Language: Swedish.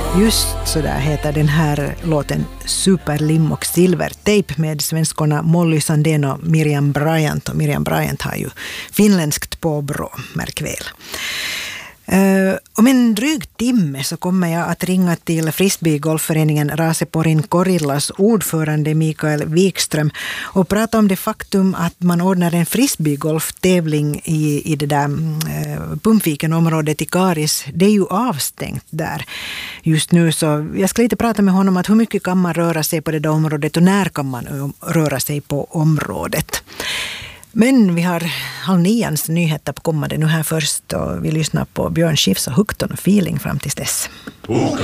Just så där heter den här låten Superlim och Silvertejp med svenskorna Molly Sandén och Miriam Bryant. Och Miriam Bryant har ju finländskt påbrå, märk väl. Om en dryg timme så kommer jag att ringa till frisbeegolfföreningen Raaseporin Korillas ordförande Mikael Wikström och prata om det faktum att man ordnar en frisbeegolftävling i det där Pumpviken-området i Karis. Det är ju avstängt där just nu, så jag ska lite prata med honom att hur mycket kan man röra sig på det där området och när kan man röra sig på området. Men vi har 8:30 nyheter på kommande nu här först och vi lyssnar på Björn Skifs och Hukton och Feeling fram tills dess.